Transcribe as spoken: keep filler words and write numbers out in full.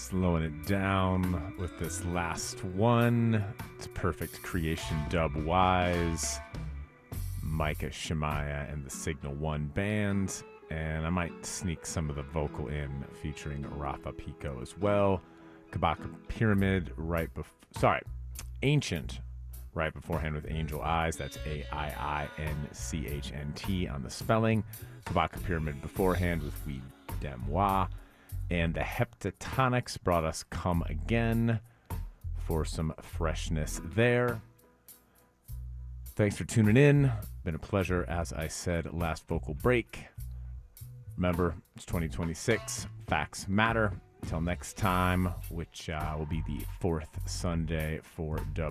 Slowing it down with this last one. It's perfect creation dub wise. Micah Shemaiah and the Signal One Band. And I might sneak some of the vocal in featuring Rafa Pico as well. Kabaka Pyramid right before, sorry, Ancient right beforehand with Angel Eyes. That's A I I N C H N T on the spelling. Kabaka Pyramid beforehand with We Demois. And the Heptatonics brought us Come Again for some freshness there. Thanks for tuning in. Been a pleasure, as I said, last vocal break. Remember, it's twenty twenty-six. Facts matter. Until next time, which uh, will be the fourth Sunday for Dub